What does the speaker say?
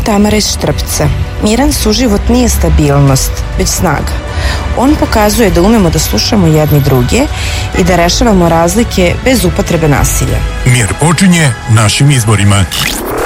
Tamara iz Štrpca. Miran suživot nije stabilnost, već snaga. On pokazuje da umemo da slušamo jedni druge i da rešavamo razlike bez upotrebe nasilja. Mir počinje našim izborima.